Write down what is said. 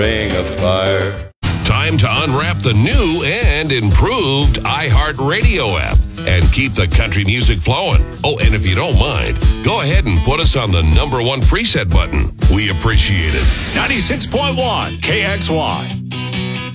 Ring of Fire. Time to unwrap the new and improved iHeartRadio app and keep the country music flowing. Oh, and if you don't mind, go ahead and put us on the #1 preset button. We appreciate it. 96.1 KXY.